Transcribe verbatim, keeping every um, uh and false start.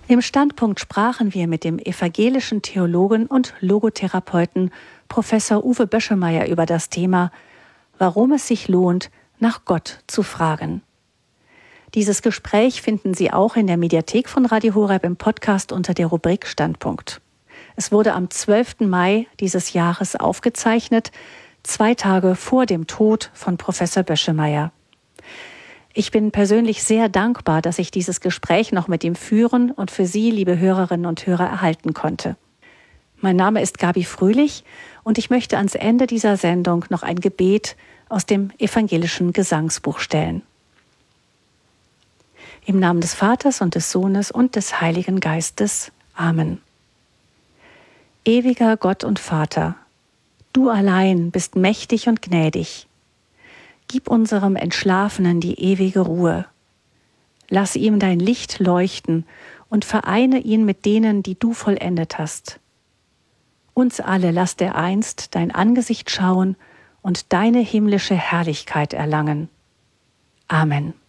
Im Standpunkt sprachen wir mit dem evangelischen Theologen und Logotherapeuten Professor Uwe Böschemeyer über das Thema, warum es sich lohnt, nach Gott zu fragen. Dieses Gespräch finden Sie auch in der Mediathek von Radio Horeb im Podcast unter der Rubrik Standpunkt. Es wurde am zwölften Mai dieses Jahres aufgezeichnet, zwei Tage vor dem Tod von Professor Böschemeyer. Ich bin persönlich sehr dankbar, dass ich dieses Gespräch noch mit ihm führen und für Sie, liebe Hörerinnen und Hörer, erhalten konnte. Mein Name ist Gabi Fröhlich und ich möchte ans Ende dieser Sendung noch ein Gebet aus dem evangelischen Gesangsbuch stellen. Im Namen des Vaters und des Sohnes und des Heiligen Geistes. Amen. Ewiger Gott und Vater, du allein bist mächtig und gnädig. Gib unserem Entschlafenen die ewige Ruhe. Lass ihm dein Licht leuchten und vereine ihn mit denen, die du vollendet hast. Uns alle lass dereinst dein Angesicht schauen und deine himmlische Herrlichkeit erlangen. Amen.